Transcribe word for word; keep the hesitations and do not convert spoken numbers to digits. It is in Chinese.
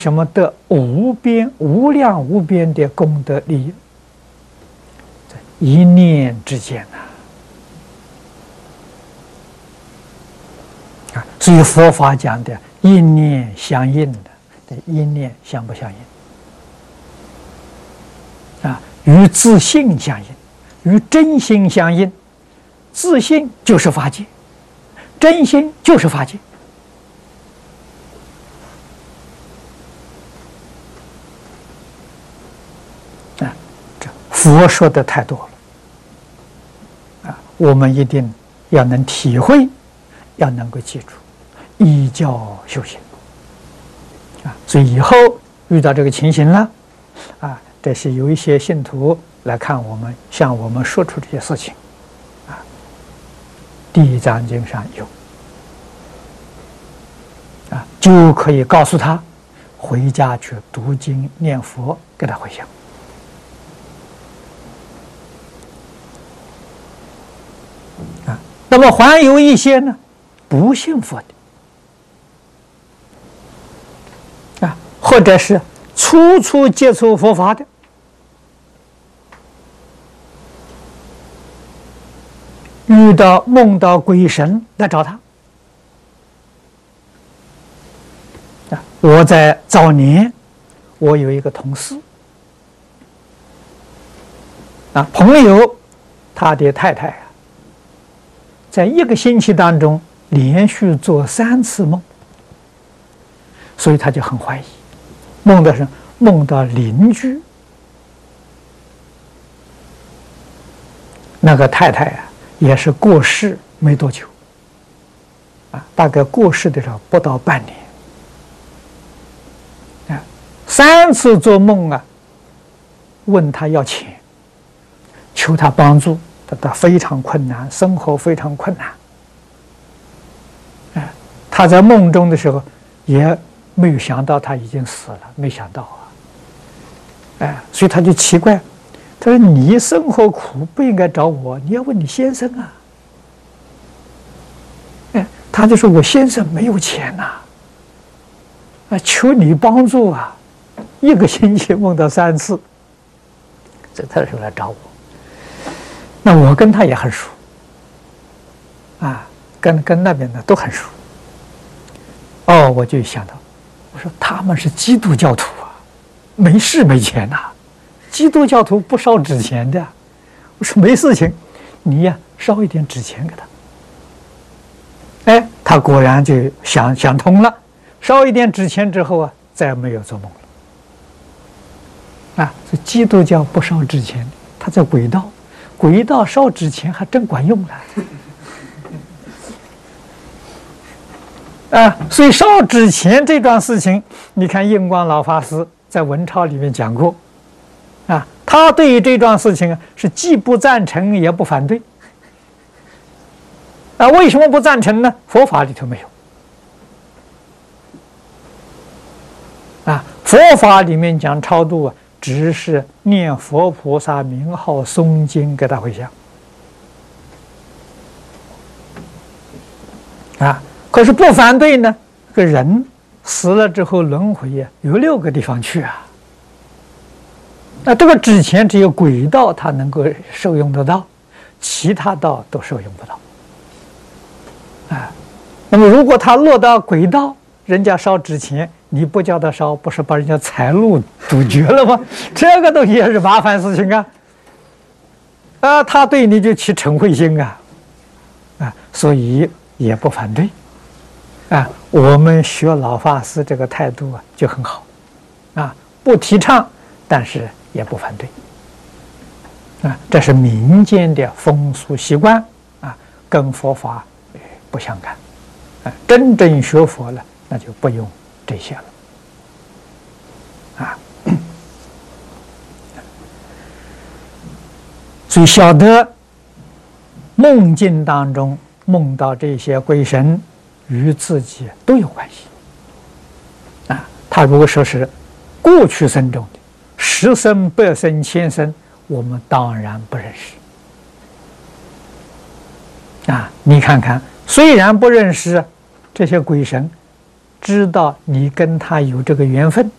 什么得无边无量无边的功德利益？在一念之间呐、啊！啊，所以佛法讲的一念相应的，这一念相不相应？啊，与自性相应，与真心相应。自性就是法界，真心就是法界。啊，这佛说的太多了。啊，我们一定要能体会，要能够记住，依教修行。啊，所以以后遇到这个情形了，啊，这是有一些信徒来看我们，向我们说出这些事情。《地藏经》上有，啊，就可以告诉他，回家去读经念佛，给他回向。啊，那么还有一些呢，不信佛的，啊，或者是初初接触佛法的。遇到梦到鬼神来找他啊！我在早年，我有一个同事啊，朋友，他的太太啊，在一个星期当中连续做三次梦，所以他就很怀疑，梦的是梦到邻居那个太太啊。也是过世没多久，啊，大概过世的时候不到半年，啊，三次做梦啊，问他要钱，求他帮助，他他非常困难，生活非常困难，啊，他在梦中的时候也没有想到他已经死了，没想到啊，哎，所以他就奇怪。他说：“你生活苦，不应该找我，你要问你先生啊。”哎，他就说：“我先生没有钱呐、啊，啊，求你帮助啊！一个星期梦到三次，这他说来找我。那我跟他也很熟，啊，跟跟那边的都很熟。哦，我就想到，我说他们是基督教徒啊，没事没钱呐、啊。”基督教徒不烧纸钱的，我说没事情，你呀烧一点纸钱给他。哎，他果然就想想通了，烧一点纸钱之后啊，再也没有做梦了。啊，这基督教不烧纸钱，他在轨道，轨道烧纸钱还真管用了。啊，所以烧纸钱这桩事情，你看印光老法师在文钞里面讲过。啊，他对于这桩事情啊是既不赞成也不反对。啊，为什么不赞成呢？佛法里头没有。啊，佛法里面讲超度啊，只是念佛菩萨名号、诵经给他回向。啊，可是不反对呢。这个人死了之后轮回呀、啊，有六个地方去啊。那这个纸钱只有轨道它能够受用得到，其他道都受用不到。啊，那么如果他落到轨道，人家烧纸钱，你不叫他烧，不是把人家财路阻绝了吗？这个东西也是麻烦事情啊。啊，他对你就起嗔恚心啊，啊，所以也不反对。啊，我们学老法师这个态度啊就很好，啊，不提倡，但是也不反对。啊，这是民间的风俗习惯啊，跟佛法不相干。啊，真正学佛了，那就不用这些了。啊，所以晓得梦境当中梦到这些鬼神与自己都有关系。啊，他如果说是过去生中的十生、百生、千生，我们当然不认识。啊，你看看，虽然不认识这些鬼神，知道你跟他有这个缘分，